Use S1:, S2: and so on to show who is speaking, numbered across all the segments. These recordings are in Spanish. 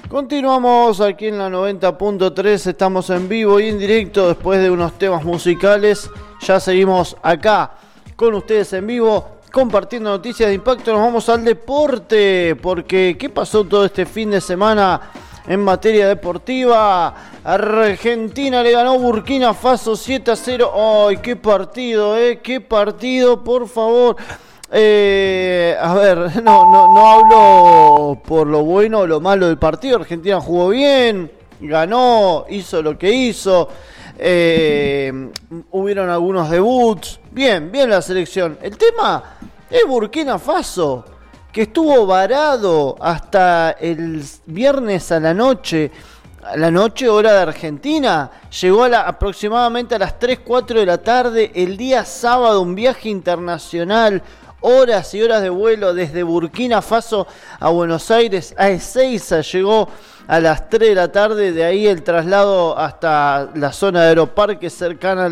S1: Continuamos aquí en la 90.3, estamos en vivo y en directo después de unos temas musicales. Ya seguimos acá con ustedes en vivo, compartiendo noticias de impacto. Nos vamos al deporte, porque ¿qué pasó todo este fin de semana en materia deportiva? Argentina le ganó Burkina Faso 7-0. ¡Ay, qué partido, qué partido, por favor! A ver, no hablo por lo bueno o lo malo del partido. Argentina jugó bien, ganó, hizo lo que hizo. Hubieron algunos debuts. Bien la selección. El tema es Burkina Faso, que estuvo varado hasta el viernes a la noche hora de Argentina. Llegó aproximadamente a las 3, 4 de la tarde el día sábado, un viaje internacional. Horas y horas de vuelo desde Burkina Faso a Buenos Aires, a Ezeiza, llegó a las 3 de la tarde, de ahí el traslado hasta la zona de Aeroparque cercana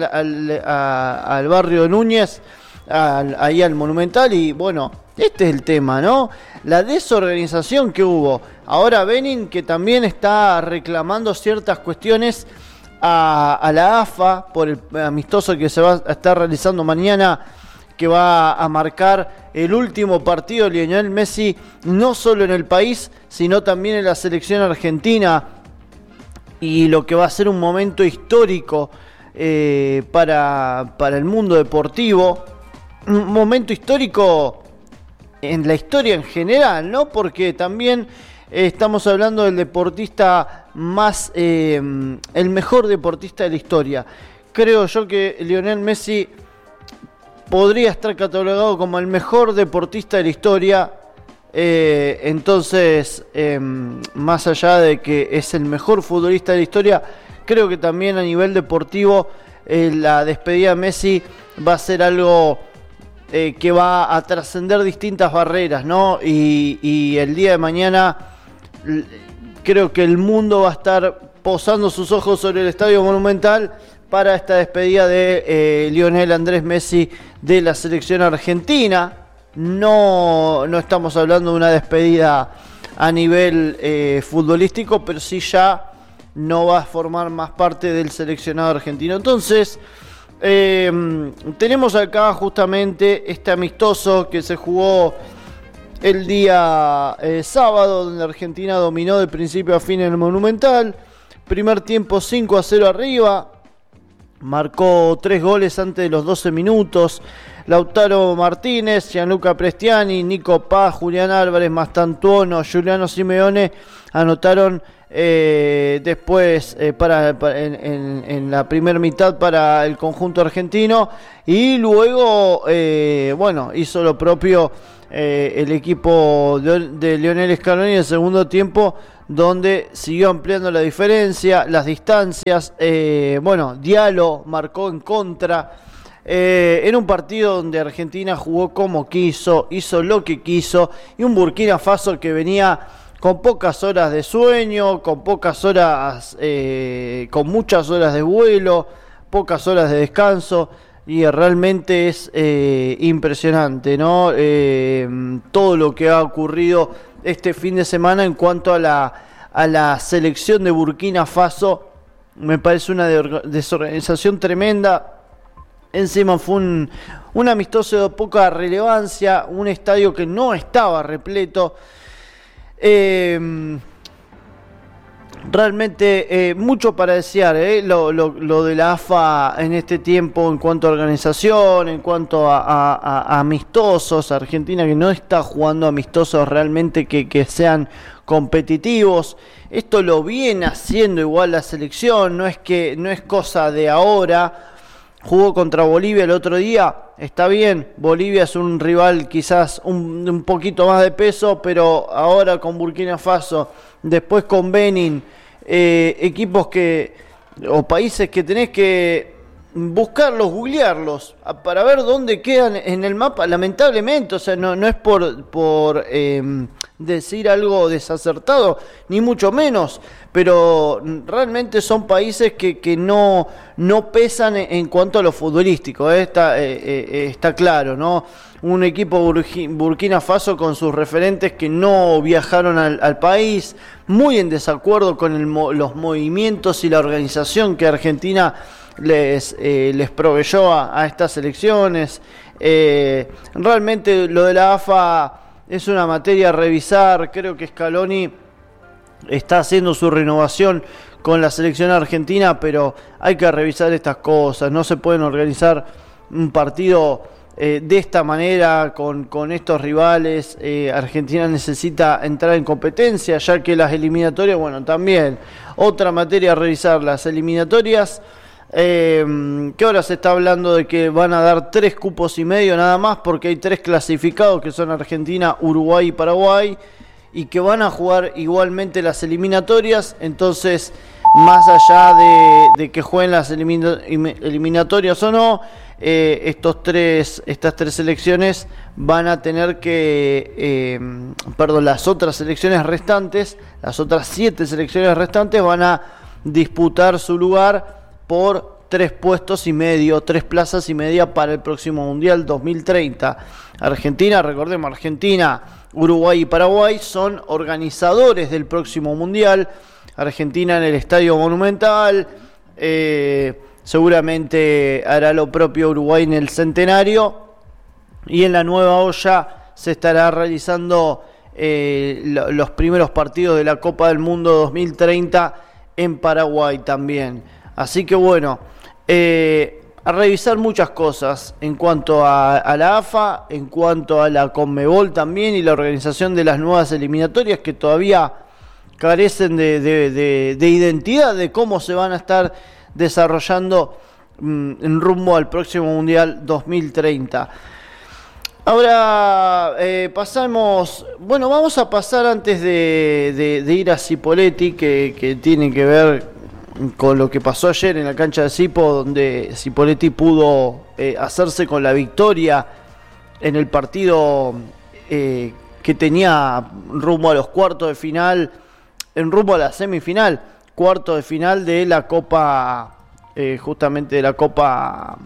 S1: al barrio de Núñez, ahí al Monumental. Y bueno, este es el tema, ¿no? La desorganización que hubo. Ahora Benin, que también está reclamando ciertas cuestiones a la AFA por el amistoso que se va a estar realizando mañana, que va a marcar el último partido de Lionel Messi, no solo en el país, sino también en la selección argentina, y lo que va a ser un momento histórico para el mundo deportivo, un momento histórico en la historia en general, ¿no? Porque también estamos hablando del deportista más, el mejor deportista de la historia. Creo yo que Lionel Messi podría estar catalogado como el mejor deportista de la historia. Entonces, más allá de que es el mejor futbolista de la historia, creo que también a nivel deportivo la despedida de Messi va a ser algo que va a trascender distintas barreras, ¿no? Y el día de mañana creo que el mundo va a estar posando sus ojos sobre el Estadio Monumental para esta despedida de Lionel Andrés Messi de la selección argentina. No estamos hablando de una despedida a nivel futbolístico, pero sí ya no va a formar más parte del seleccionado argentino. Entonces, tenemos acá justamente este amistoso que se jugó el día sábado, donde Argentina dominó de principio a fin en el Monumental. Primer tiempo 5-0 arriba. Marcó 3 goles antes de los 12 minutos. Lautaro Martínez, Gianluca Prestiani, Nico Paz, Julián Álvarez, Mastantuono, Giuliano Simeone anotaron después en la primera mitad para el conjunto argentino. Y luego, hizo lo propio el equipo de Lionel Scaloni en el segundo tiempo, donde siguió ampliando la diferencia, las distancias. Diallo marcó en contra. En un partido donde Argentina jugó como quiso, hizo lo que quiso, y un Burkina Faso que venía con pocas horas de sueño, con pocas horas, con muchas horas de vuelo, pocas horas de descanso. Y realmente es impresionante, ¿no? Todo lo que ha ocurrido este fin de semana en cuanto a la selección de Burkina Faso. Me parece una desorganización tremenda. Encima fue un amistoso de poca relevancia, un estadio que no estaba repleto. Realmente mucho para desear, lo de la AFA en este tiempo en cuanto a organización, en cuanto a amistosos. Argentina que no está jugando amistosos realmente que sean competitivos. Esto lo viene haciendo igual la selección, no es cosa de ahora. Jugó contra Bolivia el otro día, está bien, Bolivia es un rival quizás un poquito más de peso, pero ahora con Burkina Faso, después con Benin, equipos o países que tenés que buscarlos, googlearlos, para ver dónde quedan en el mapa, lamentablemente. O sea, no es por decir algo desacertado, ni mucho menos, pero realmente son países que no pesan en cuanto a lo futbolístico, está claro, ¿no? Un equipo Burkina Faso con sus referentes que no viajaron al país, muy en desacuerdo con los movimientos y la organización que Argentina les proveyó a estas elecciones. Realmente lo de la AFA es una materia a revisar. Creo que Scaloni está haciendo su renovación con la selección argentina, pero hay que revisar estas cosas. No se pueden organizar un partido de esta manera con estos rivales. Argentina necesita entrar en competencia, ya que las eliminatorias, bueno, también otra materia a revisar, las eliminatorias, que ahora se está hablando de que van a dar 3 cupos y medio nada más, porque hay 3 clasificados que son Argentina, Uruguay y Paraguay, y que van a jugar igualmente las eliminatorias. Entonces, más allá de que jueguen las eliminatorias o no, estas 3 selecciones van a tener que, las otras selecciones restantes, las otras 7 selecciones restantes van a disputar su lugar por 3 puestos y medio, 3 plazas y media para el próximo Mundial 2030. Argentina, recordemos, Argentina, Uruguay y Paraguay son organizadores del próximo Mundial. Argentina en el Estadio Monumental, seguramente hará lo propio Uruguay en el Centenario, y en la Nueva Olla se estará realizando los primeros partidos de la Copa del Mundo 2030 en Paraguay también. Así que bueno, a revisar muchas cosas en cuanto a la AFA, en cuanto a la Conmebol también, y la organización de las nuevas eliminatorias, que todavía carecen de identidad de cómo se van a estar desarrollando en rumbo al próximo Mundial 2030. Ahora vamos a pasar, antes de ir a Cipolletti, que tiene que ver con lo que pasó ayer en la cancha de Cipo, donde Cipolletti pudo hacerse con la victoria en el partido que tenía rumbo a los cuartos de final, en rumbo a la semifinal, cuarto de final de la Copa, justamente de la Copa,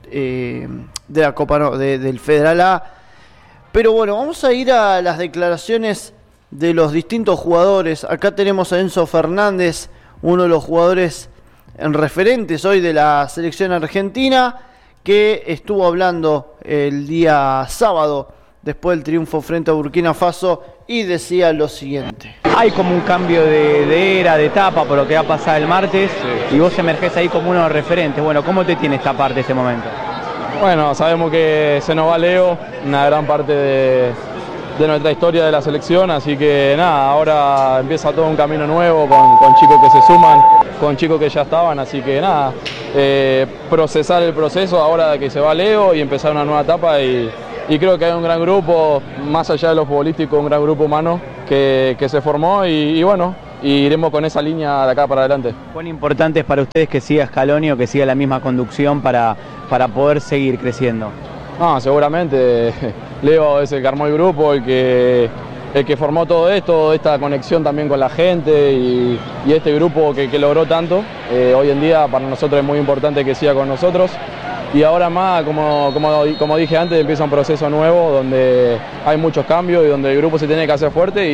S1: del Federal A. Pero bueno, vamos a ir a las declaraciones de los distintos jugadores. Acá tenemos a Enzo Fernández, uno de los jugadores referentes hoy de la selección argentina, que estuvo hablando el día sábado después del triunfo frente a Burkina Faso, y decía lo siguiente.
S2: Hay como un cambio de era, de etapa por lo que va a pasar el martes, sí, y vos emergés ahí como uno de los referentes. Bueno, ¿cómo te tiene esta parte, este momento?
S3: Bueno, sabemos que se nos va Leo, una gran parte de nuestra historia de la selección, así que nada, ahora empieza todo un camino nuevo con chicos que se suman, con chicos que ya estaban, así que nada, procesar el proceso ahora de que se va Leo y empezar una nueva etapa, y creo que hay un gran grupo, más allá de lo futbolístico, un gran grupo humano que se formó, y bueno, y iremos con esa línea de acá para adelante.
S2: ¿Cuán importante es para ustedes que siga Scaloni o que siga la misma conducción para poder seguir creciendo?
S3: No, seguramente Leo es el que armó el grupo, el que formó todo esto, esta conexión también con la gente, y este grupo que logró tanto. Hoy en día para nosotros es muy importante que siga con nosotros, y ahora más, como dije antes, empieza un proceso nuevo donde hay muchos cambios y donde el grupo se tiene que hacer fuerte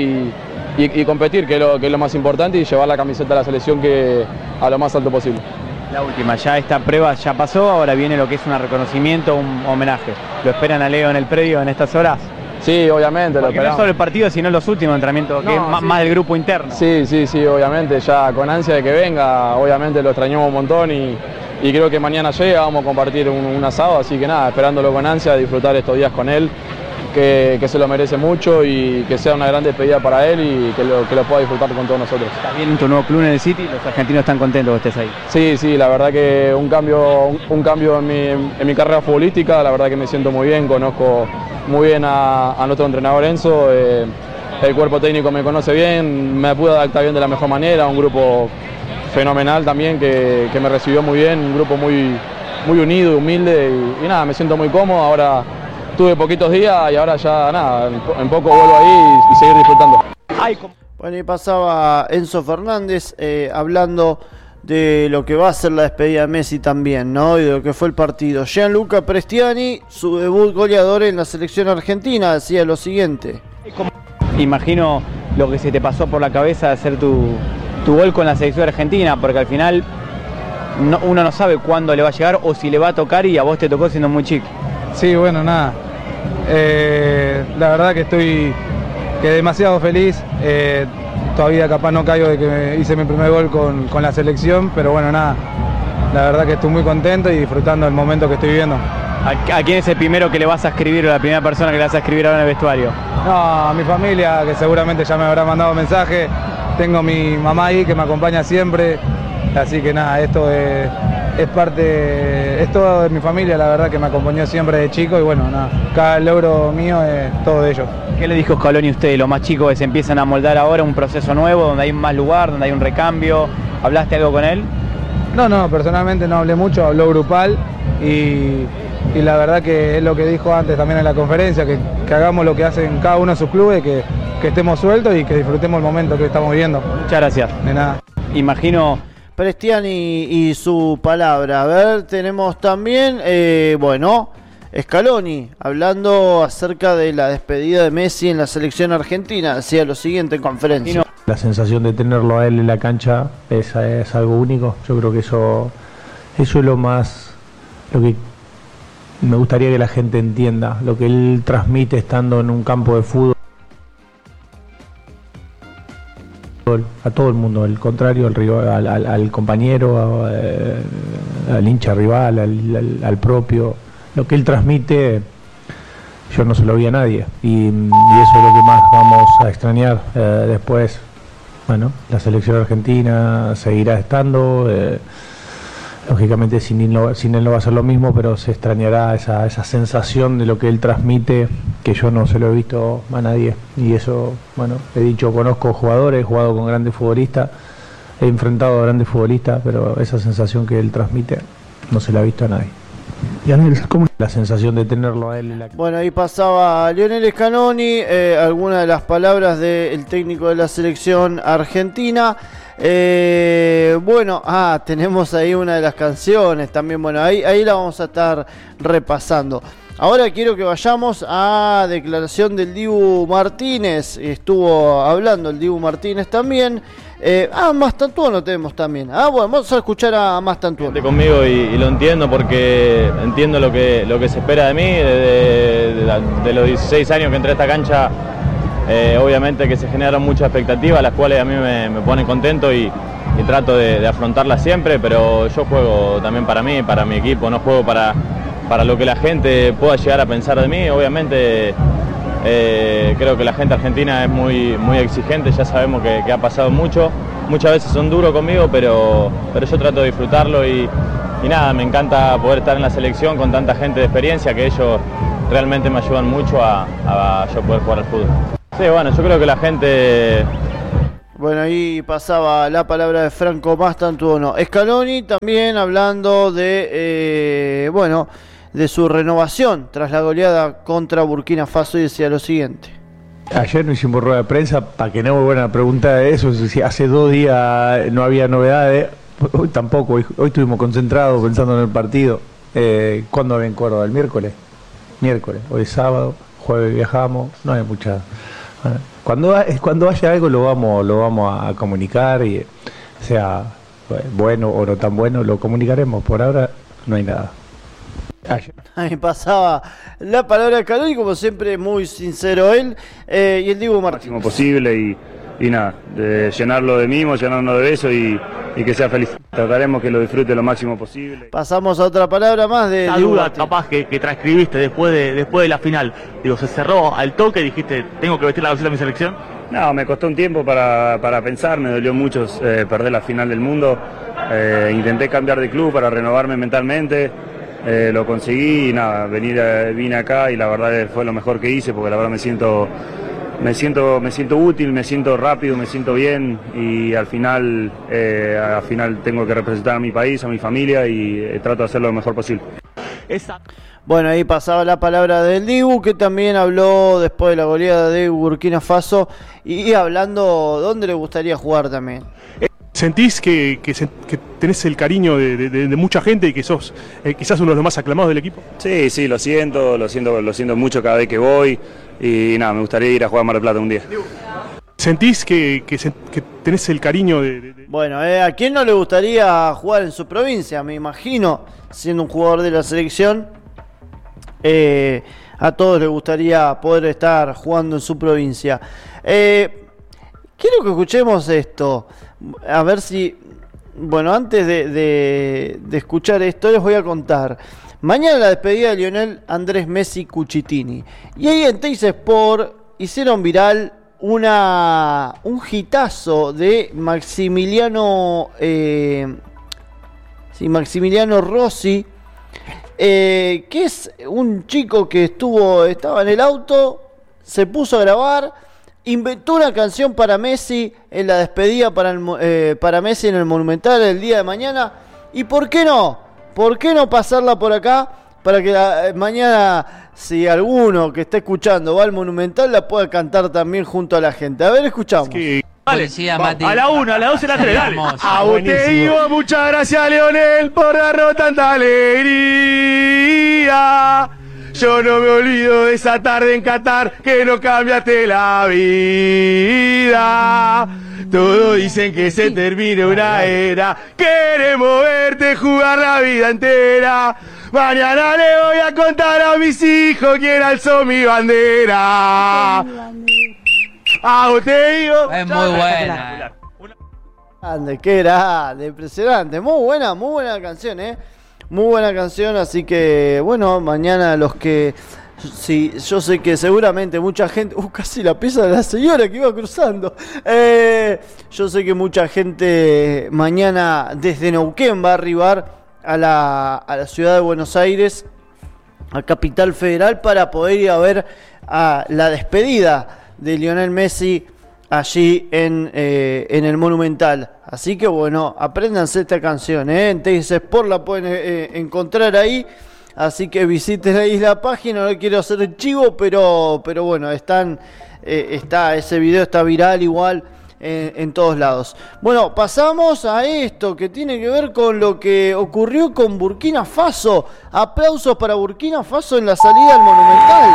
S3: y competir, que es lo más importante, y llevar la camiseta de la selección a lo más alto posible.
S2: La última, ya esta prueba ya pasó, ahora viene lo que es un reconocimiento, un homenaje. ¿Lo esperan a Leo en el predio en estas horas?
S3: Sí, obviamente.
S2: Porque no es solo el partido, sino los últimos entrenamientos, que es más del grupo interno.
S3: Sí, obviamente, ya con ansia de que venga, obviamente lo extrañamos un montón, y creo que mañana llega, vamos a compartir un asado, así que nada, esperándolo con ansia, disfrutar estos días con él, que se lo merece mucho, y que sea una gran despedida para él, y que lo pueda disfrutar con todos nosotros.
S2: ¿Estás bien en tu nuevo club en el City? Los argentinos están contentos que estés ahí.
S3: Sí, la verdad que un cambio en mi carrera futbolística, la verdad que me siento muy bien, conozco muy bien a nuestro entrenador Enzo, el cuerpo técnico me conoce bien, me pude adaptar bien de la mejor manera, un grupo fenomenal también que me recibió muy bien, un grupo muy muy unido y humilde y nada, me siento muy cómodo. Ahora tuve poquitos días y ahora ya nada, en poco vuelvo ahí y seguir disfrutando.
S1: Bueno, y pasaba Enzo Fernández hablando de lo que va a ser la despedida de Messi también, ¿no? Y de lo que fue el partido. Gianluca Prestiani, su debut goleador en la selección argentina, decía lo siguiente.
S2: Imagino lo que se te pasó por la cabeza de hacer tu gol con la selección argentina, porque al final uno no sabe cuándo le va a llegar o si le va a tocar, y a vos te tocó siendo muy chico.
S4: Sí, bueno, nada. La verdad que estoy demasiado feliz. Todavía capaz no caigo de que hice mi primer gol con la selección, pero bueno, nada. La verdad que estoy muy contento y disfrutando del momento que estoy viviendo.
S2: ¿A quién es el primero que le vas a escribir o la primera persona que le vas a escribir ahora en el vestuario?
S4: No, a mi familia, que seguramente ya me habrá mandado mensaje. Tengo mi mamá ahí que me acompaña siempre. Así que nada, esto es parte, es todo de mi familia, la verdad que me acompañó siempre de chico y bueno, nada, cada logro mío es todo de ellos.
S2: ¿Qué le dijo Scaloni a ustedes, los más chicos que se empiezan a moldar ahora, un proceso nuevo, donde hay más lugar, donde hay un recambio? ¿Hablaste algo con él?
S4: No, personalmente no hablé mucho, habló grupal y la verdad que es lo que dijo antes también en la conferencia, que hagamos lo que hacen cada uno de sus clubes, que estemos sueltos y que disfrutemos el momento que estamos viviendo.
S2: Muchas gracias.
S4: De nada.
S2: Imagino...
S1: Prestiani y su palabra. A ver, tenemos también, bueno, Scaloni hablando acerca de la despedida de Messi en la selección argentina. Decía lo siguiente en conferencia.
S5: La sensación de tenerlo a él en la cancha es algo único. Yo creo que eso es lo que me gustaría que la gente entienda, lo que él transmite estando en un campo de fútbol. A todo el mundo, al contrario, al compañero, al hincha rival, al propio. Lo que él transmite, yo no se lo vi a nadie. Y eso es lo que más vamos a extrañar. Después, bueno, la selección argentina seguirá estando. Lógicamente sin él no va a ser lo mismo, pero se extrañará esa sensación de lo que él transmite, que yo no se lo he visto a nadie. Y eso, bueno, he dicho, conozco jugadores, he jugado con grandes futbolistas, he enfrentado a grandes futbolistas, pero esa sensación que él transmite no se la ha visto a nadie. Y Anel, ¿cómo la sensación de tenerlo a él en la...
S1: Bueno, ahí pasaba Lionel Scaloni, algunas de las palabras del técnico de la selección argentina. Bueno, tenemos ahí una de las canciones también. Bueno, ahí la vamos a estar repasando. Ahora quiero que vayamos a declaración del Dibu Martínez. Estuvo hablando el Dibu Martínez también. Mastantuono tenemos también. Bueno, vamos a escuchar a Mastantuono.
S3: Conmigo y lo entiendo porque entiendo lo que se espera de mí. De los 16 años que entré a esta cancha, obviamente que se generan muchas expectativas, las cuales a mí me ponen contento y trato de afrontarlas siempre, pero yo juego también para mí, para mi equipo, no juego para lo que la gente pueda llegar a pensar de mí. Obviamente creo que la gente argentina es muy exigente, ya sabemos que ha pasado muchas veces son duros conmigo, pero yo trato de disfrutarlo y nada, me encanta poder estar en la selección con tanta gente de experiencia, que ellos realmente me ayudan mucho a yo poder jugar al fútbol. Sí, bueno, yo creo que la gente...
S1: Bueno, ahí pasaba la palabra de Franco Mastantuono. Scaloni también hablando de, de su renovación tras la goleada contra Burkina Faso, y decía lo siguiente.
S5: Ayer no hicimos rueda de prensa, para que no me vuelvan a preguntar de eso, si hace 2 días no había novedades, hoy tampoco, hoy estuvimos concentrados pensando en el partido. ¿Cuándo ven Córdoba? ¿El miércoles? Miércoles, hoy es sábado, jueves viajamos, no hay mucha... Cuando haya algo lo vamos a comunicar, y sea bueno o no tan bueno, lo comunicaremos. Por ahora no hay nada.
S1: Ahí pasaba la palabra de Scaloni, como siempre muy sincero él, y el Dibu Martínez.
S6: Lo máximo posible y nada, de llenarlo de mimos, llenarnos de besos y que sea feliz. Trataremos que lo disfrute lo máximo posible.
S1: Pasamos a otra palabra más de
S7: la duda capaz que transcribiste después de la final. Digo, se cerró al toque, dijiste, tengo que vestir la camiseta de mi selección.
S6: No, me costó un tiempo para pensar, me dolió mucho perder la final del mundo. Intenté cambiar de club para renovarme mentalmente, lo conseguí y nada, vine acá y la verdad fue lo mejor que hice, porque la verdad me siento me siento útil, me siento rápido, me siento bien y al final tengo que representar a mi país, a mi familia y trato de hacerlo lo mejor posible.
S1: Bueno, ahí pasaba la palabra del Dibu, que también habló después de la goleada de Burkina Faso y hablando dónde le gustaría jugar también.
S8: ¿Sentís que tenés el cariño de mucha gente y que sos quizás uno de los más aclamados del equipo?
S6: Sí, lo siento mucho cada vez que voy y nada, me gustaría ir a jugar a Mar del Plata un día.
S8: ¿Sentís que tenés el cariño
S1: Bueno, ¿a quién no le gustaría jugar en su provincia? Me imagino, siendo un jugador de la selección, a todos les gustaría poder estar jugando en su provincia. Quiero que escuchemos esto, a ver si... Bueno, antes de escuchar esto les voy a contar. Mañana la despedida de Lionel Andrés Messi Cucitini. Y ahí en Teis Sport hicieron viral un hitazo de Maximiliano Rossi, que es un chico que estaba en el auto, se puso a grabar, inventó una canción para Messi en la despedida para Messi en el Monumental el día de mañana. ¿Y por qué no? ¿Por qué no pasarla por acá para que mañana, si alguno que esté escuchando va al Monumental, la pueda cantar también junto a la gente? A ver, escuchamos.
S7: Dale, Mati. A la 1, a la 2 y a la 3, dale.
S8: A vos te digo, muchas gracias, Leonel, por darnos tanta alegría. Yo no me olvido de esa tarde en Qatar que no cambiaste la vida. Todos dicen que se termine una era. Queremos verte jugar la vida entera. Mañana le voy a contar a mis hijos quién alzó mi bandera. Ah, te digo.
S7: Es muy buena.
S1: Grande, qué grande, impresionante. Muy buena canción, Muy buena canción, así que bueno, mañana los que... Sí, yo sé que seguramente mucha gente... casi la pieza de la señora que iba cruzando. Yo sé que mucha gente mañana desde Neuquén va a arribar a la ciudad de Buenos Aires, a Capital Federal, para poder ir a ver a la despedida de Lionel Messi allí en el Monumental. Así que bueno, apréndanse esta canción, en Teis Sport la pueden encontrar ahí. Así que visiten ahí la página, no quiero hacer el chivo, pero bueno, ese video está viral igual en todos lados. Bueno, pasamos a esto que tiene que ver con lo que ocurrió con Burkina Faso. Aplausos para Burkina Faso en la salida al Monumental.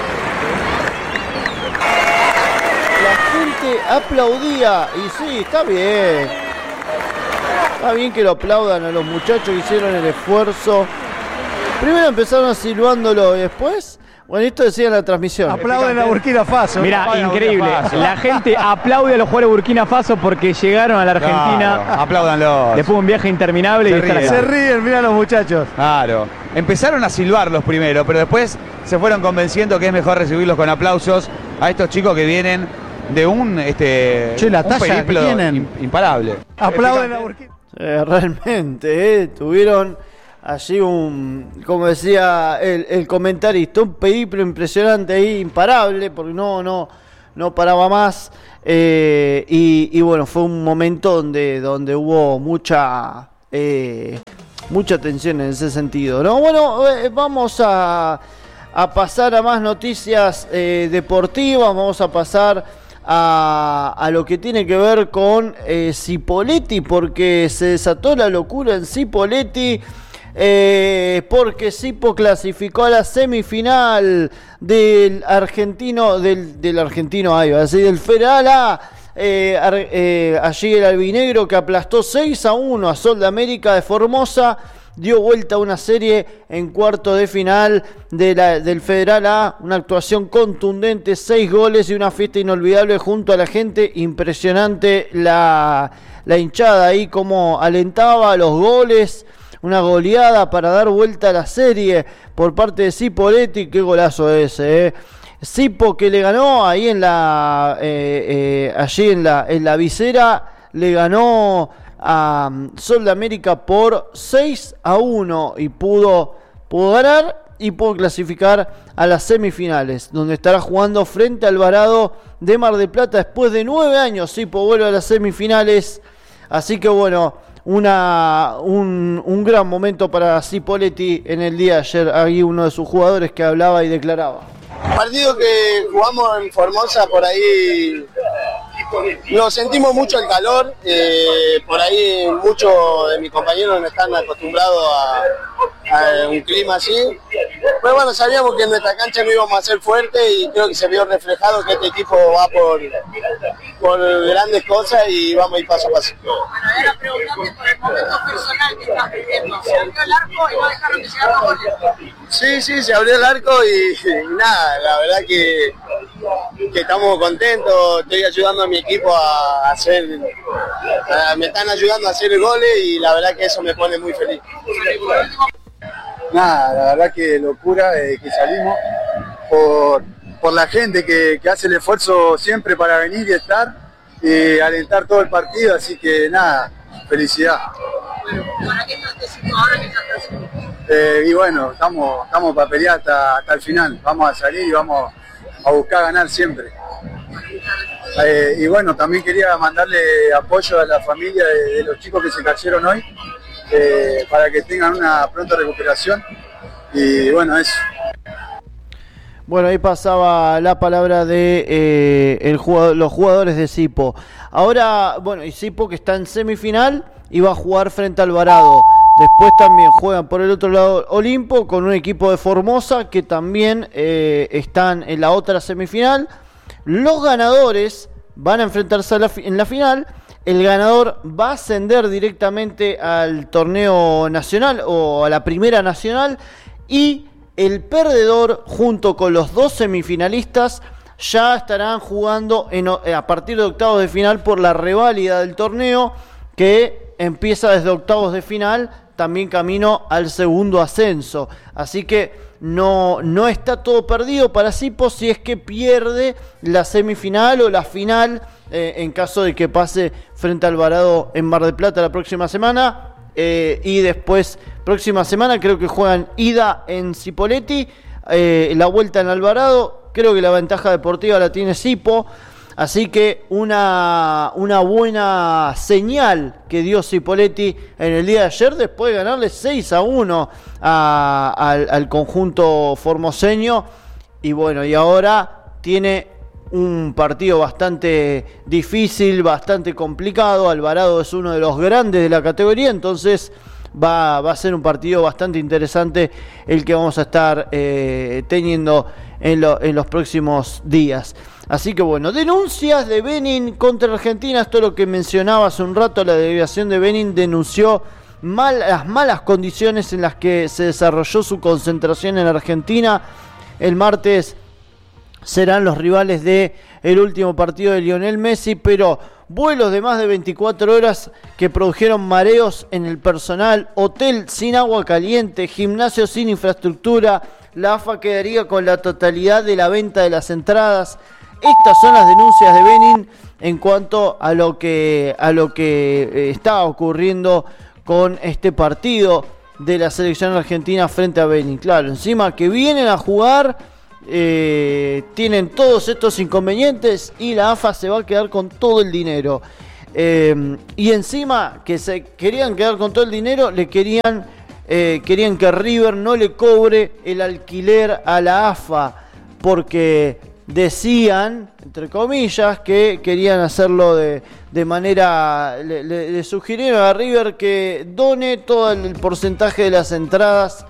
S1: La gente aplaudía y sí, está bien. Está bien que lo aplaudan a los muchachos que hicieron el esfuerzo. Primero empezaron silbándolo y después, bueno, esto decía en la transmisión.
S9: Aplauden a Burkina Faso.
S2: Mirá, increíble. La gente aplaude a los jugadores de Burkina Faso porque llegaron a la Argentina.
S9: Claro, apláudanlos.
S2: Después de un viaje interminable y estar acá.
S9: Se ríen, mirá los muchachos. Claro. Empezaron a silbarlos primero, pero después se fueron convenciendo que es mejor recibirlos con aplausos a estos chicos que vienen de un periplo imparable.
S1: Aplauden a Burkina. Realmente, tuvieron allí como decía el comentarista, un periplo impresionante ahí, imparable, porque no paraba más. Y bueno, fue un momento donde hubo mucha tensión en ese sentido, ¿no? Bueno, vamos a pasar a más noticias deportivas, vamos a pasar a lo que tiene que ver con Cipolletti, porque se desató la locura en Cipolletti. Porque Cipo clasificó a la semifinal del Federal A. Allí el albinegro, que aplastó 6-1 a Sol de América de Formosa, dio vuelta a una serie en cuarto de final del Federal A. Una actuación contundente, 6 goles y una fiesta inolvidable junto a la gente. Impresionante la hinchada ahí, como alentaba los goles. Una goleada para dar vuelta a la serie por parte de Cipolletti. Qué golazo ese, Cipo, que le ganó ahí allí en la visera, le ganó a Sol de América por 6-1 y pudo ganar. y puede clasificar a las semifinales, donde estará jugando frente a Alvarado de Mar del Plata. Después de 9 años, Sipo vuelve a las semifinales. Así que bueno, un gran momento para Cipoletti en el día de ayer. Ahí uno de sus jugadores que hablaba y declaraba.
S10: Partido que jugamos en Formosa, por ahí lo sentimos mucho el calor, por ahí muchos de mis compañeros no están acostumbrados a un clima así, pero bueno, sabíamos que en nuestra cancha no íbamos a ser fuertes y creo que se vio reflejado que este equipo va por grandes cosas y vamos a ir paso a paso.
S11: Bueno, era preguntarte por el momento personal que estás viviendo. Se abrió el arco y no dejaron que llegaran los goles.
S10: Sí, se abrió el arco y nada, la verdad que estamos contentos. Estoy ayudando a mi equipo a hacer, me están ayudando a hacer goles y la verdad que eso me pone muy feliz.
S12: Nada, la verdad que locura que salimos por la gente que hace el esfuerzo siempre para venir y estar y alentar todo el partido, así que nada, felicidad.
S11: ¿Para qué estás haciendo ahora que estás haciendo?
S12: Y bueno, estamos para pelear hasta el final, vamos a salir y vamos a buscar ganar siempre. Y bueno, también quería mandarle apoyo a la familia de los chicos que se cayeron hoy, para que tengan una pronta recuperación y bueno, eso.
S1: Bueno, ahí pasaba la palabra de los jugadores de Sipo. Ahora, bueno, y Sipo que está en semifinal y va a jugar frente a Alvarado. Después también juegan por el otro lado Olimpo con un equipo de Formosa que también están en la otra semifinal. Los ganadores van a enfrentarse en la final. El ganador va a ascender directamente al torneo nacional o a la primera nacional y el perdedor junto con los 2 semifinalistas ya estarán jugando a partir de octavos de final por la reválida del torneo que empieza desde octavos de final, también camino al segundo ascenso. Así que no está todo perdido para Sipo si es que pierde la semifinal o la final en caso de que pase frente a Alvarado en Mar del Plata la próxima semana. Y después, próxima semana creo que juegan ida en Cipoletti, la vuelta en Alvarado. Creo que la ventaja deportiva la tiene Sipo. Así que una buena señal que dio Cipoletti en el día de ayer después de ganarle 6-1 al conjunto formoseño. Y bueno, y ahora tiene un partido bastante difícil, bastante complicado. Alvarado es uno de los grandes de la categoría, entonces va a ser un partido bastante interesante el que vamos a estar teniendo en los próximos días. Así que bueno, denuncias de Benin contra Argentina. Esto es lo que mencionaba hace un rato. La delegación de Benin denunció las malas condiciones en las que se desarrolló su concentración en Argentina. El martes serán los rivales de el último partido de Lionel Messi, pero vuelos de más de 24 horas que produjeron mareos en el personal, hotel sin agua caliente, gimnasio sin infraestructura. La AFA quedaría con la totalidad de la venta de las entradas. Estas son las denuncias de Benin en cuanto a lo que está ocurriendo con este partido de la selección argentina frente a Benin. Claro, encima que vienen a jugar, tienen todos estos inconvenientes y la AFA se va a quedar con todo el dinero. Y encima que se querían quedar con todo el dinero, querían que River no le cobre el alquiler a la AFA, porque decían, entre comillas, que querían hacerlo de manera... Le sugirieron a River que done todo el porcentaje de las entradas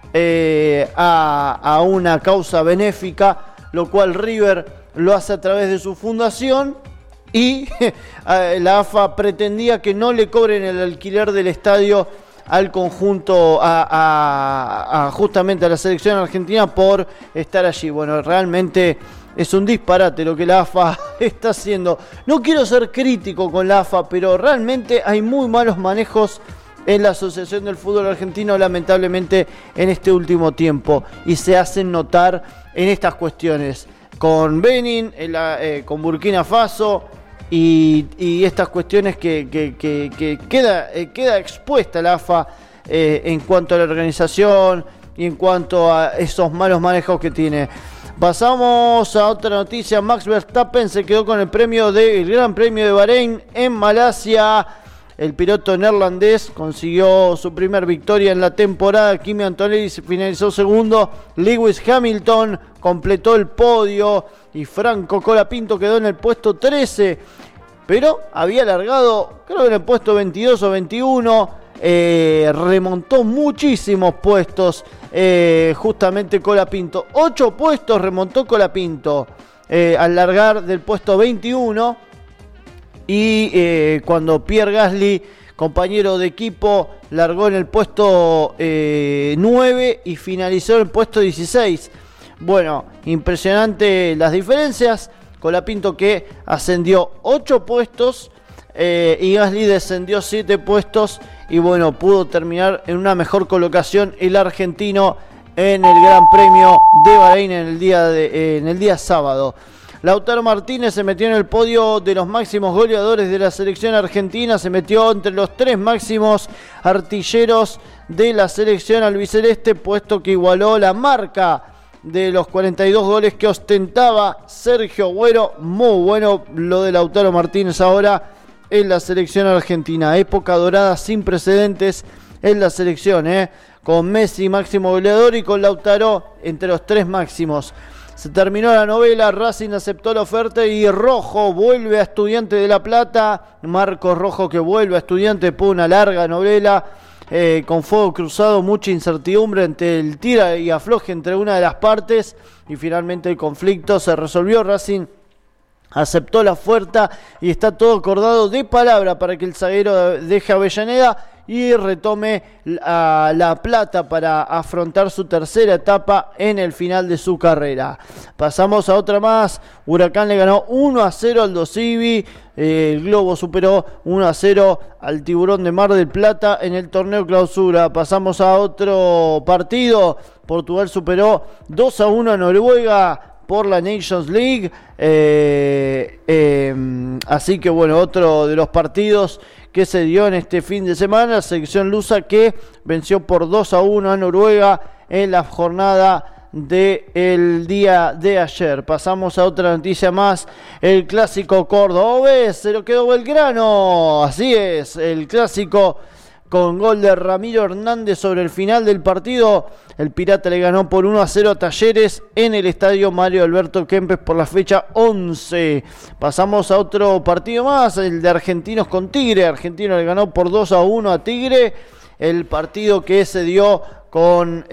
S1: a una causa benéfica, lo cual River lo hace a través de su fundación, y la AFA pretendía que no le cobren el alquiler del estadio al conjunto, justamente a la selección argentina por estar allí. Bueno, realmente es un disparate lo que la AFA está haciendo. No quiero ser crítico con la AFA, pero realmente hay muy malos manejos en la Asociación del Fútbol Argentino, lamentablemente, en este último tiempo, y se hacen notar en estas cuestiones con Benin, con Burkina Faso y estas cuestiones que queda expuesta la AFA en cuanto a la organización, y en cuanto a esos malos manejos que tiene. Pasamos a otra noticia. Max Verstappen se quedó con el Gran Premio de Bahrein en Malasia. El piloto neerlandés consiguió su primer victoria en la temporada. Kimi Antonelli finalizó segundo. Lewis Hamilton completó el podio. Y Franco Colapinto quedó en el puesto 13. Pero había largado, creo que en el puesto 22 o 21. Remontó muchísimos puestos. Justamente Colapinto. 8 puestos remontó Colapinto. Al largar del puesto 21. Y cuando Pierre Gasly, compañero de equipo, largó en el puesto 9 y finalizó en el puesto 16. Bueno, impresionante las diferencias. Colapinto que ascendió 8 puestos y Gasly descendió 7 puestos. Y bueno, pudo terminar en una mejor colocación el argentino en el Gran Premio de Bahrein en el día sábado. Lautaro Martínez se metió en el podio de los máximos goleadores de la selección argentina. Se metió entre los 3 máximos artilleros de la selección albiceleste, puesto que igualó la marca de los 42 goles que ostentaba Sergio Agüero. Muy bueno lo de Lautaro Martínez ahora en la selección argentina. Época dorada sin precedentes en la selección, con Messi máximo goleador y con Lautaro entre los 3 máximos. Se terminó la novela, Racing aceptó la oferta y Rojo vuelve a Estudiantes de La Plata. Marcos Rojo que vuelve a Estudiantes después de una larga novela con fuego cruzado, mucha incertidumbre entre el tira y afloje entre una de las partes y finalmente el conflicto se resolvió. Racing aceptó la oferta y está todo acordado de palabra para que el zaguero deje Avellaneda y retome a La Plata para afrontar su tercera etapa en el final de su carrera. Pasamos a otra más. Huracán le ganó 1-0 al Dosivi. El Globo superó 1-0 al Tiburón de Mar del Plata en el torneo clausura. Pasamos a otro partido. Portugal superó 2-1 a Noruega por la Nations League. Así que bueno, otro de los partidos que se dio en este fin de semana, la selección lusa que venció por 2-1 a Noruega en la jornada del día de ayer. Pasamos a otra noticia más. El clásico cordobés se lo quedó Belgrano. Así es, el clásico con gol de Ramiro Hernández sobre el final del partido. El Pirata le ganó por 1-0 a Talleres en el estadio Mario Alberto Kempes por la fecha 11. Pasamos a otro partido más, el de Argentinos con Tigre. Argentino le ganó por 2-1 a Tigre. El partido que se dio con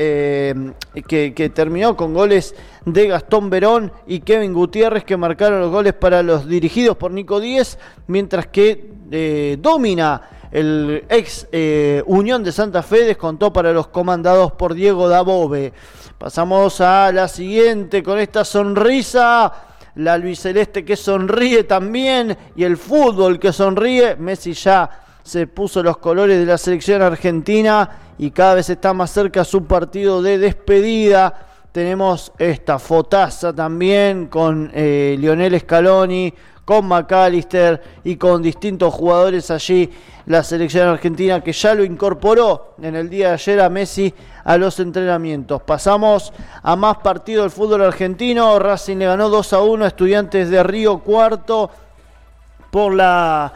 S1: que terminó con goles de Gastón Verón y Kevin Gutiérrez, que marcaron los goles para los dirigidos por Nico Díez, mientras que Domina, el ex Unión de Santa Fe, descontó para los comandados por Diego Dabove. Pasamos a la siguiente con esta sonrisa. La albiceleste que sonríe también y el fútbol que sonríe. Messi ya se puso los colores de la selección argentina y cada vez está más cerca su partido de despedida. Tenemos esta fotaza también con Lionel Scaloni, con McAllister y con distintos jugadores allí. La selección argentina que ya lo incorporó en el día de ayer a Messi a los entrenamientos. Pasamos a más partidos del fútbol argentino. Racing le ganó 2-1 a Estudiantes de Río Cuarto por la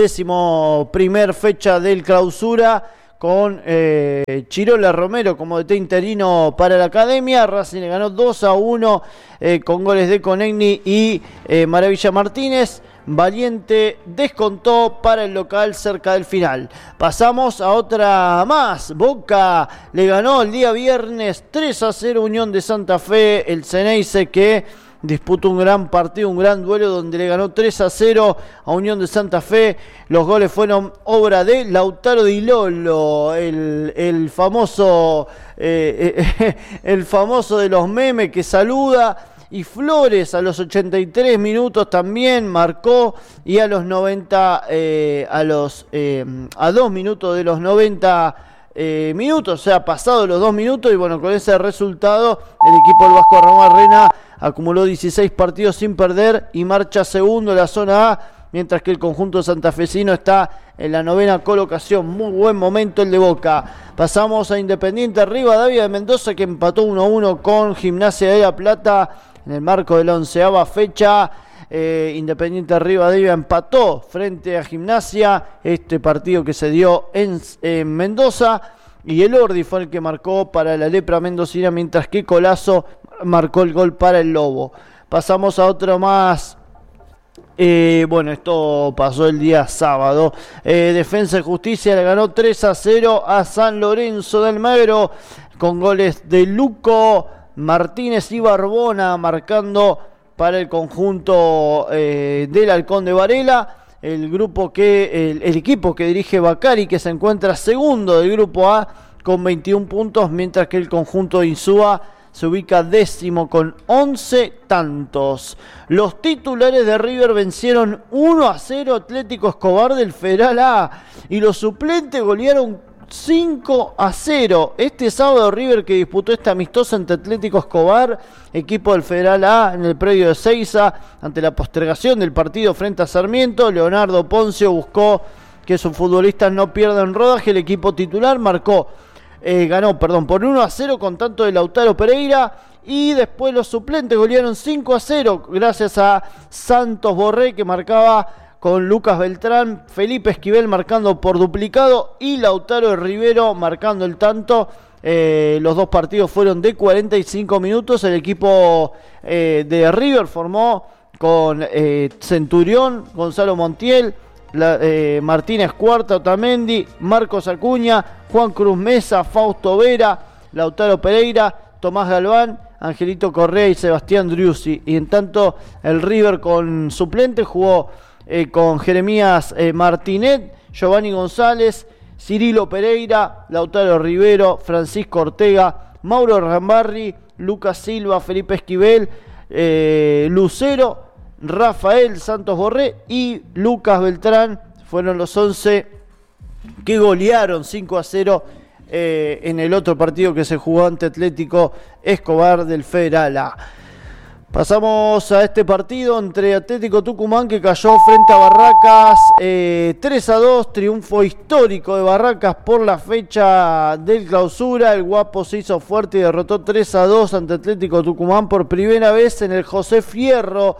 S1: 11ª fecha del clausura, con Chirola Romero como DT interino para la academia. Racing le ganó 2-1 con goles de Conegni y Maravilla Martínez. Valiente descontó para el local cerca del final. Pasamos a otra más. Boca le ganó el día viernes 3-0 Unión de Santa Fe. El Ceneice que disputó un gran partido, un gran duelo donde le ganó 3-0 a Unión de Santa Fe. Los goles fueron obra de Lautaro Di Lolo, el famoso de los memes que saluda. Y Flores a los 83 minutos también marcó, y a los 90 a 2 minutos de los 90 minutos, o sea, pasado los 2 minutos, y bueno, con ese resultado el equipo del Vasco Ramón Arena acumuló 16 partidos sin perder y marcha segundo en la zona A, mientras que el conjunto santafesino está en la 9ª colocación. Muy buen momento el de Boca. Pasamos a Independiente Rivadavia de Mendoza, que empató 1-1 con Gimnasia de La Plata en el marco de la 11ª fecha. Independiente Rivadavia empató frente a Gimnasia, este partido que se dio en Mendoza, y el Ordi fue el que marcó para la Lepra mendocina, mientras que Colazo marcó el gol para el Lobo. Pasamos a otro más. Bueno, esto pasó el día sábado. Defensa y Justicia le ganó 3-0 a San Lorenzo de Almagro, con goles de Luco, Martínez y Barbona, marcando para el conjunto del Halcón de Varela. El equipo que dirige Bacari, que se encuentra segundo del grupo A con 21 puntos, mientras que el conjunto de Insúa se ubica 10º con 11 tantos. Los titulares de River vencieron 1-0 Atlético Escobar del Federal A, y los suplentes golearon 5-0. Este sábado River, que disputó esta amistosa ante Atlético Escobar, equipo del Federal A, en el predio de Seiza, ante la postergación del partido frente a Sarmiento, Leonardo Poncio buscó que sus futbolistas no pierdan rodaje. El equipo titular ganó por 1-0 con tanto de Lautaro Pereira, y después los suplentes golearon 5-0 gracias a Santos Borré, que marcaba con Lucas Beltrán, Felipe Esquivel marcando por duplicado y Lautaro Rivero marcando el tanto. Los dos partidos fueron de 45 minutos. El equipo de River formó con Centurión, Gonzalo Montiel, Martínez Cuarta, Otamendi, Marcos Acuña, Juan Cruz Mesa, Fausto Vera, Lautaro Pereira, Tomás Galván, Angelito Correa y Sebastián Driussi. Y en tanto el River con suplentes jugó con Jeremías Martinet, Giovanni González, Cirilo Pereira, Lautaro Rivero, Francisco Ortega, Mauro Rambarri, Lucas Silva, Felipe Esquivel, Lucero, Rafael Santos Borré y Lucas Beltrán. Fueron los 11 que golearon 5-0 en el otro partido que se jugó ante Atlético Escobar del Federal A. Pasamos a este partido entre Atlético Tucumán, que cayó frente a Barracas 3-2, triunfo histórico de Barracas por la fecha del clausura. El Guapo se hizo fuerte y derrotó 3-2 ante Atlético Tucumán por primera vez en el José Fierro.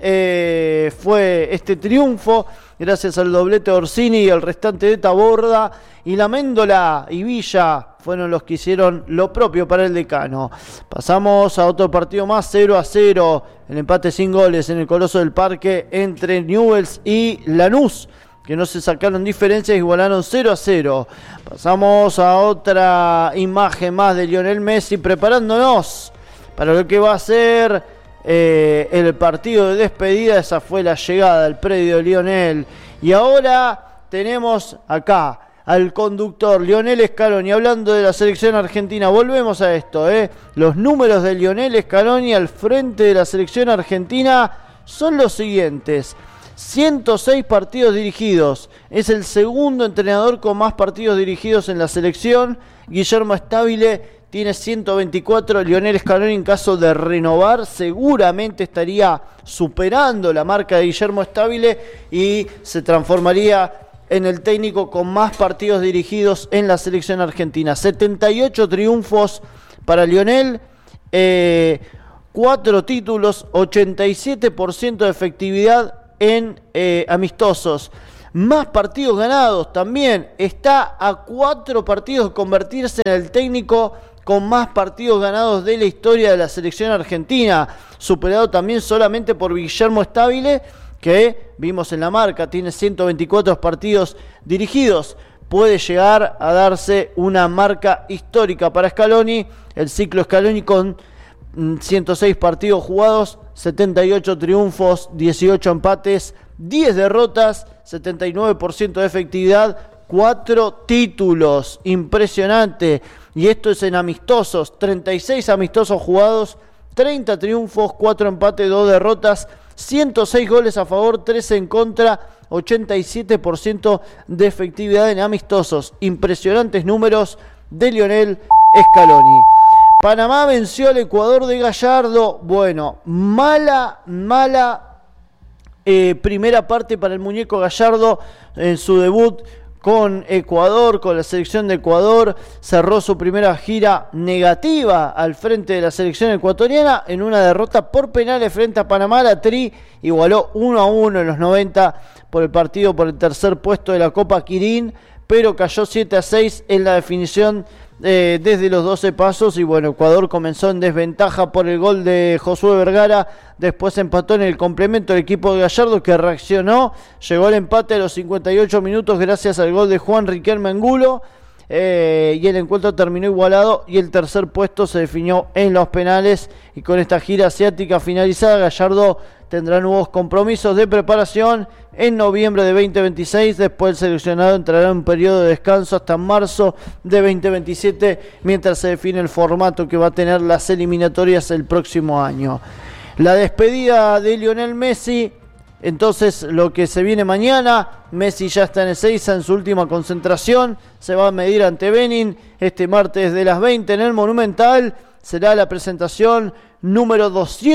S1: Fue este triunfo gracias al doblete de Orsini y el restante de Taborda, y la Méndola y Villa fueron los que hicieron lo propio para el decano. Pasamos a otro partido más, 0-0, el empate sin goles en el Coloso del Parque entre Newell's y Lanús, que no se sacaron diferencias, igualaron 0-0. Pasamos a otra imagen más de Lionel Messi preparándonos para lo que va a ser el partido de despedida. Esa fue la llegada al predio de Lionel. Y ahora tenemos acá al conductor Lionel Scaloni hablando de la selección argentina. Volvemos a esto, Los números de Lionel Scaloni al frente de la selección argentina son los siguientes: 106 partidos dirigidos, es el segundo entrenador con más partidos dirigidos en la selección. Guillermo Stabile tiene 124, Lionel Scaloni, en caso de renovar, seguramente estaría superando la marca de Guillermo Stabile y se transformaría en el técnico con más partidos dirigidos en la selección argentina. 78 triunfos para Lionel, 4 títulos, 87% de efectividad en amistosos. Más partidos ganados también, está a 4 partidos de convertirse en el técnico con más partidos ganados de la historia de la selección argentina, superado también solamente por Guillermo Stabile, que vimos en la marca, tiene 124 partidos dirigidos. Puede llegar a darse una marca histórica para Scaloni, el ciclo Scaloni, con 106 partidos jugados, 78 triunfos, 18 empates, 10 derrotas, 79% de efectividad, 4 títulos, impresionante. Y esto es en amistosos, 36 amistosos jugados, 30 triunfos, 4 empates, 2 derrotas, 106 goles a favor, 13 en contra, 87% de efectividad en amistosos. Impresionantes números de Lionel Scaloni. Panamá venció al Ecuador de Gallardo. Bueno, mala primera parte para el muñeco Gallardo en su debut con Ecuador, con la selección de Ecuador. Cerró su primera gira negativa al frente de la selección ecuatoriana en una derrota por penales frente a Panamá. La Tri igualó 1-1 en los 90 por el partido por el tercer puesto de la Copa Quirín, pero cayó 7-6 en la definición desde los 12 pasos. Y bueno, Ecuador comenzó en desventaja por el gol de Josué Vergara, después empató en el complemento el equipo de Gallardo, que reaccionó, llegó al empate a los 58 minutos gracias al gol de Juan Riquelme Angulo, y el encuentro terminó igualado y el tercer puesto se definió en los penales. Y con esta gira asiática finalizada, Gallardo tendrá nuevos compromisos de preparación en noviembre de 2026. Después el seleccionado entrará en un periodo de descanso hasta marzo de 2027, mientras se define el formato que va a tener las eliminatorias el próximo año. La despedida de Lionel Messi, entonces lo que se viene mañana. Messi ya está en Ezeiza en su última concentración, se va a medir ante Benin este martes de las 20 en el Monumental. Será la presentación número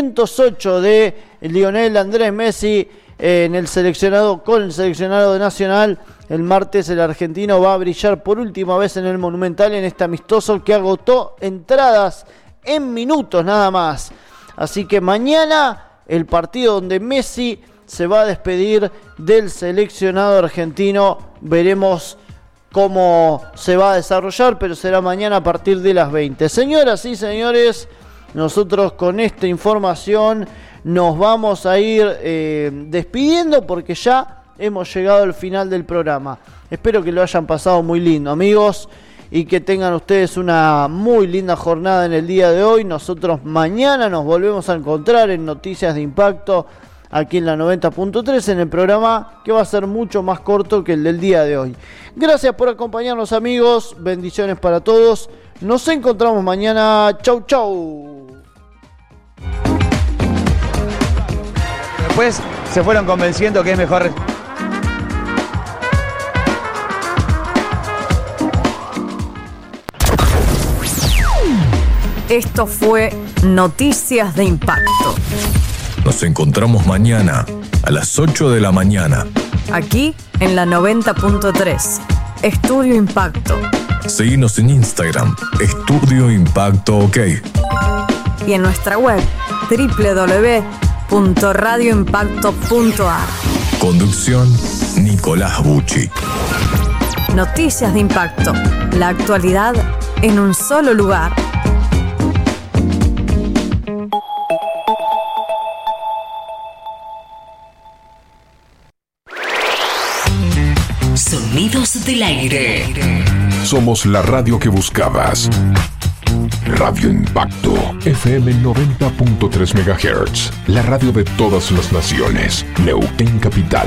S1: 208 de Lionel Andrés Messi en el seleccionado, con el seleccionado nacional. El martes el argentino va a brillar por última vez en el Monumental en este amistoso que agotó entradas en minutos nada más. Así que mañana el partido donde Messi se va a despedir del seleccionado argentino. Veremos cómo se va a desarrollar, pero será mañana a partir de las 20. Señoras y señores, nosotros con esta información nos vamos a ir despidiendo, porque ya hemos llegado al final del programa. Espero que lo hayan pasado muy lindo, amigos, y que tengan ustedes una muy linda jornada en el día de hoy. Nosotros mañana nos volvemos a encontrar en Noticias de Impacto, aquí en la 90.3, en el programa que va a ser mucho más corto que el del día de hoy. Gracias por acompañarnos, amigos. Bendiciones para todos. Nos encontramos mañana. Chau, chau.
S9: Después se fueron convenciendo que es mejor.
S13: Esto fue Noticias de Impacto.
S14: Nos encontramos mañana a las 8 de la mañana.
S13: Aquí en la 90.3. Estudio Impacto.
S14: Seguinos en Instagram, Estudio Impacto OK.
S13: Y en nuestra web, www.radioimpacto.ar.
S14: Conducción, Nicolás Bucci.
S13: Noticias de Impacto. La actualidad en un solo lugar.
S15: Sonidos del aire.
S16: Somos la radio que buscabas. Radio Impacto, FM 90.3 MHz. La radio de todas las naciones. Neuquén Capital.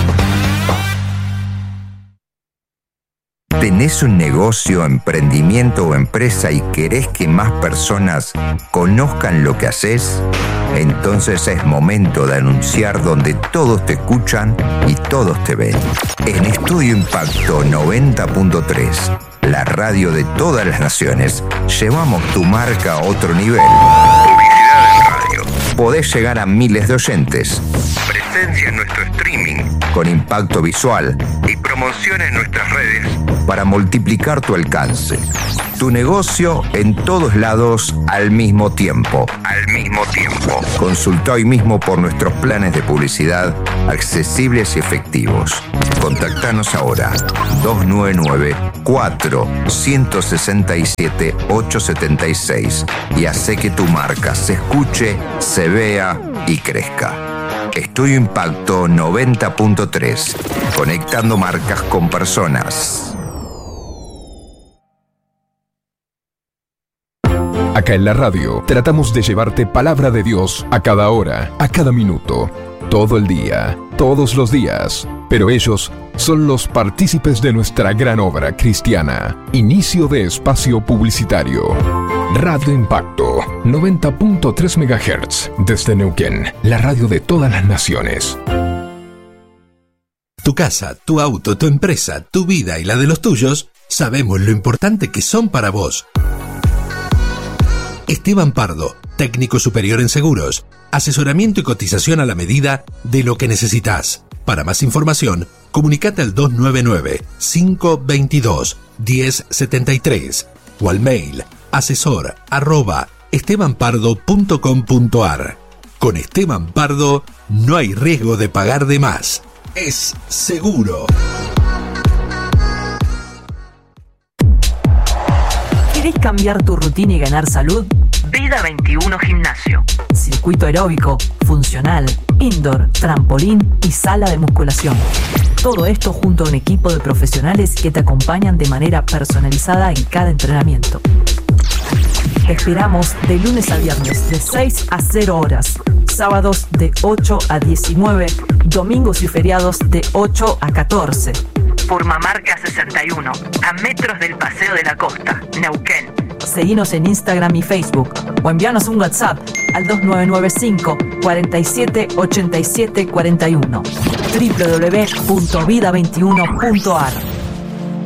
S17: ¿Tenés un negocio, emprendimiento o empresa y querés que más personas conozcan lo que haces? Entonces es momento de anunciar donde todos te escuchan y todos te ven. En Estudio Impacto 90.3, la radio de todas las naciones, llevamos tu marca a otro nivel. Publicidad en radio. Podés llegar a miles de oyentes. Presencia en nuestro streaming, con impacto visual y promoción en nuestras redes para multiplicar tu alcance. Tu negocio en todos lados al mismo tiempo. Consulta hoy mismo por nuestros planes de publicidad accesibles y efectivos. Contactanos ahora 299-4-167-876 y hace que tu marca se escuche, se vea y crezca. Estudio Impacto 90.3, conectando marcas con personas.
S16: Acá en la radio tratamos de llevarte palabra de Dios a cada hora, a cada minuto, todo el día, todos los días. Pero ellos son los partícipes de nuestra gran obra cristiana. Inicio de espacio publicitario. Radio Impacto 90.3 MHz desde Neuquén, la radio de todas las naciones.
S18: Tu casa, tu auto, tu empresa, tu vida y la de los tuyos, sabemos lo importante que son para vos. Esteban Pardo, técnico superior en seguros. Asesoramiento y cotización a la medida de lo que necesitas. Para más información, comunicate al 299-522-1073 o al mail asesor@estebanpardo.com.ar. Con Esteban Pardo no hay riesgo de pagar de más. Es seguro.
S19: ¿Querés cambiar tu rutina y ganar salud? Vida 21 Gimnasio. Circuito aeróbico, funcional, indoor, trampolín y sala de musculación. Todo esto junto a un equipo de profesionales que te acompañan de manera personalizada en cada entrenamiento. Te esperamos de lunes a viernes de 6 a 0 horas, sábados de 8 a 19, domingos y feriados de 8 a 14. Purmamarca 61, a metros del Paseo de la Costa, Neuquén. Seguinos en Instagram y Facebook o envíanos un WhatsApp al 2995 47 87 41. www.vida21.ar